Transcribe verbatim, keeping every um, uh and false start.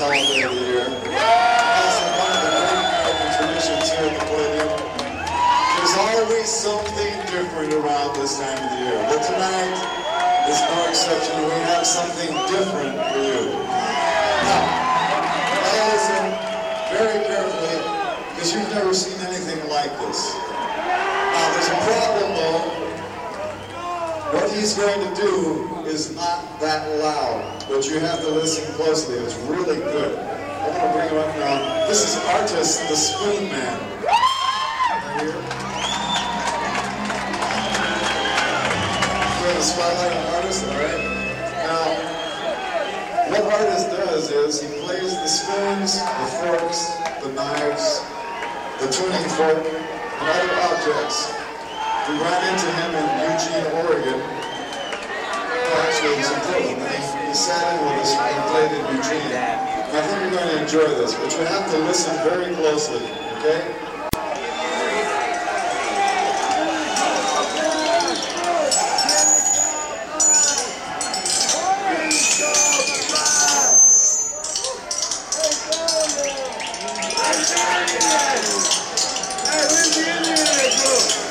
holiday of the year. Also one of the great American traditions here at the Palladium. There's always something different around this time of the year. But tonight is no exception. We have something different for you. Now, listen very carefully, because you've never seen anything like this. Now, there's a problem, though. What he's going to do is not that loud, but you have to listen closely. It's really good. I'm going to bring him up now. This is Artist, the Spoon Man. Right here. We're going to spotlight on Artist, all right? Now, what Artist does is he plays the spoons, the forks, the knives, the tuning fork, and other objects. We ran into him in Eugene, Oregon. Well, actually, it was in Portland. He, he sat in with us and played in Eugene. I think you're going to enjoy this, but you have to listen very closely, okay? Hey, where's the Indian at, bro?